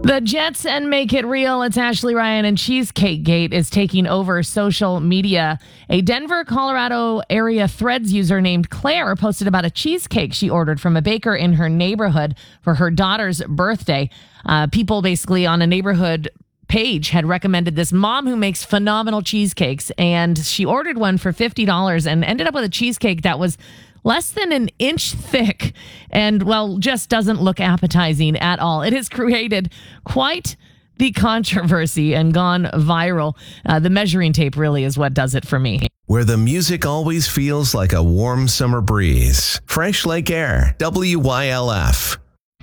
The Jets and Make It Real. It's Ashley Ryan, and Cheesecake Gate is taking over social media. A Denver, Colorado area Threads user named Claire posted about a cheesecake she ordered from a baker in her neighborhood for her daughter's birthday. People basically on a neighborhood page had recommended this mom who makes phenomenal cheesecakes, and she ordered one for $50 and ended up with a cheesecake that was less than an inch thick and, well, just doesn't look appetizing at all. It has created quite the controversy and gone viral. The measuring tape really is what does it for me. Where the music always feels like a warm summer breeze. Fresh Lake Air, WYLF.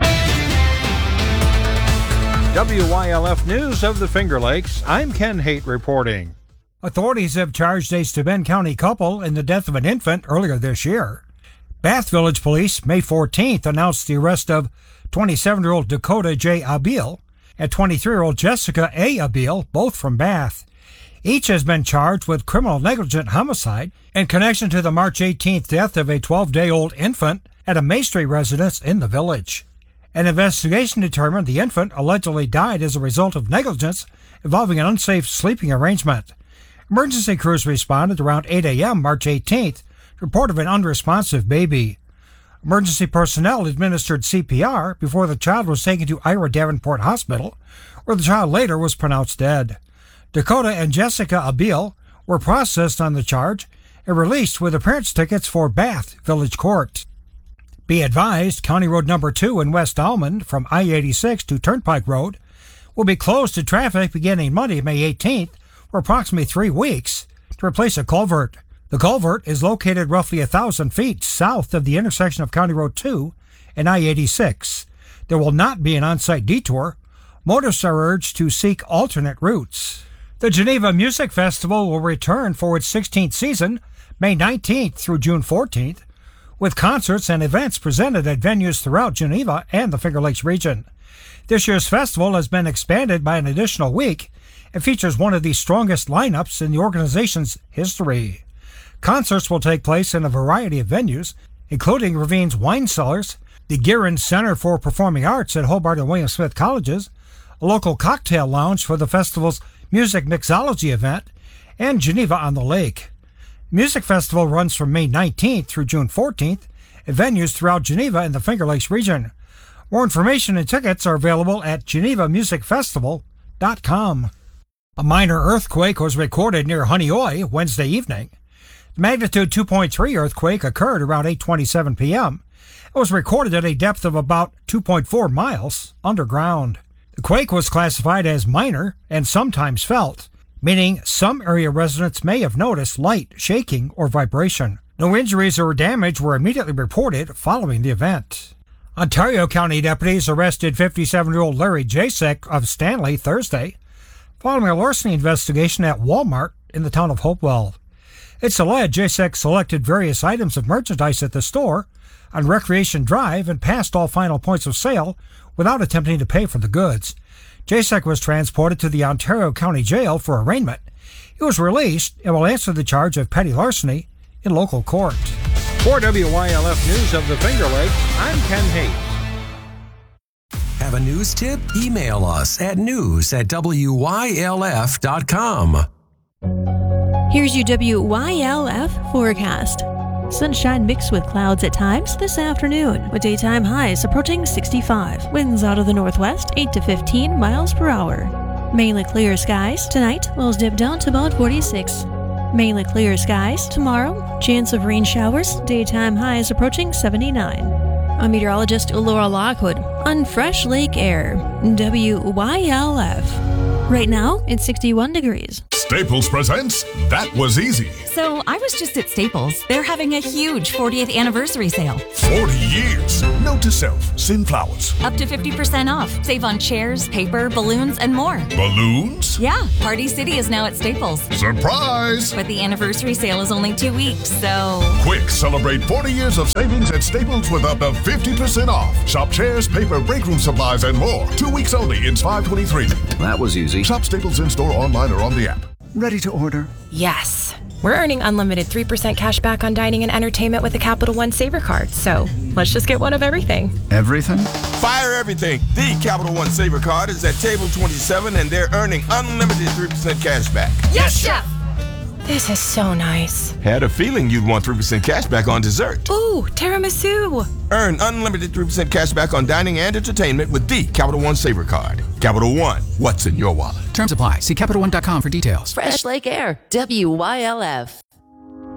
WYLF News of the Finger Lakes. I'm Ken Haight reporting. Authorities have charged a Steuben County couple in the death of an infant earlier this year. Bath Village Police, May 14th, announced the arrest of 27-year-old Dakota J. Abil and 23-year-old Jessica A. Abil, both from Bath. Each has been charged with criminal negligent homicide in connection to the March 18th death of a 12-day-old infant at a Maestri residence in the village. An investigation determined the infant allegedly died as a result of negligence involving an unsafe sleeping arrangement. Emergency crews responded around 8 a.m. March 18th to report of an unresponsive baby. Emergency personnel administered CPR before the child was taken to Ira Davenport Hospital, where the child later was pronounced dead. Dakota and Jessica Abil were processed on the charge and released with appearance tickets for Bath Village Court. Be advised, County Road Number 2 in West Almond from I-86 to Turnpike Road will be closed to traffic beginning Monday, May 18th, for approximately 3 weeks to replace a culvert. The culvert is located roughly 1,000 feet south of the intersection of County Road 2 and I-86. There will not be an on-site detour. Motorists are urged to seek alternate routes. The Geneva Music Festival will return for its 16th season, May 19th through June 14th, with concerts and events presented at venues throughout Geneva and the Finger Lakes region. This year's festival has been expanded by an additional week and features one of the strongest lineups in the organization's history. Concerts will take place in a variety of venues, including Ravine's Wine Cellars, the Guerin Center for Performing Arts at Hobart and William Smith Colleges, a local cocktail lounge for the festival's music mixology event, and Geneva on the Lake. Music Festival runs from May 19th through June 14th at venues throughout Geneva and the Finger Lakes region. More information and tickets are available at genevamusicfestival.com. A minor earthquake was recorded near Honeoye Wednesday evening. The magnitude 2.3 earthquake occurred around 8:27 p.m. It was recorded at a depth of about 2.4 miles underground. The quake was classified as minor and sometimes felt, meaning some area residents may have noticed light shaking or vibration. No injuries or damage were immediately reported following the event. Ontario County deputies arrested 57-year-old Larry Jasek of Stanley Thursday following a larceny investigation at Walmart in the town of Hopewell. It's alleged Jasek selected various items of merchandise at the store on Recreation Drive and passed all final points of sale without attempting to pay for the goods. Jasek was transported to the Ontario County Jail for arraignment. He was released and will answer the charge of petty larceny in local court. For WYLF News of the Finger Lakes, I'm Ken Haight. Have a news tip? Email us at news@WYLF.com. Here's your WYLF forecast. Sunshine mixed with clouds at times this afternoon, with daytime highs approaching 65. Winds out of the northwest, 8 to 15 miles per hour. Mainly clear skies. Tonight, lows dip down to about 46. Mainly clear skies. Tomorrow, chance of rain showers, daytime highs approaching 79. I'm meteorologist Laura Lockwood on Fresh Lake Air, WYLF. Right now, it's 61 degrees. Staples presents That Was Easy. So I was just at Staples. They're having a huge 40th anniversary sale. 40 years. Note to self, send flowers. Up to 50% off. Save on chairs, paper, balloons, and more. Balloons? Yeah, Party City is now at Staples. Surprise! But the anniversary sale is only 2 weeks, so... Quick, celebrate 40 years of savings at Staples with up to 50% off. Shop chairs, paper, break room supplies, and more. 2 weeks only. It's 5/23. That was easy. Shop Staples in-store, online, or on the app. Ready to order? Yes. We're earning unlimited 3% cash back on dining and entertainment with a Capital One Saver card. So let's just get one of everything. Everything? Fire everything. The Capital One Saver card is at table 27 and they're earning unlimited 3% cash back. Yes, Chef! This is so nice. Had a feeling you'd want 3% cash back on dessert. Ooh, tiramisu. Earn unlimited 3% cash back on dining and entertainment with the Capital One Saver card. Capital One, what's in your wallet? Terms apply. See CapitalOne.com for details. Fresh Lake Air, WYLF.